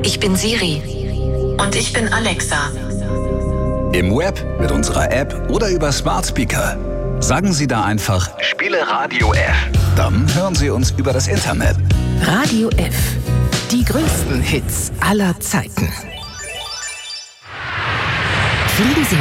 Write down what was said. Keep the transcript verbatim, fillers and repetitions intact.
Ich bin Siri. Und ich bin Alexa. Im Web, mit unserer App oder über Smart Speaker. Sagen Sie da einfach Spiele Radio F. Dann hören Sie uns über das Internet. Radio F. Die größten Hits aller Zeiten. Fliegen Sie